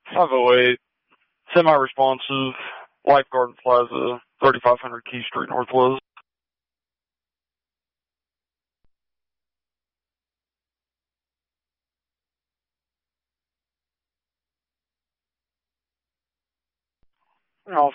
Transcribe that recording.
508, semi-responsive, Life Garden Plaza, 3500 Key Street Northwest. Also,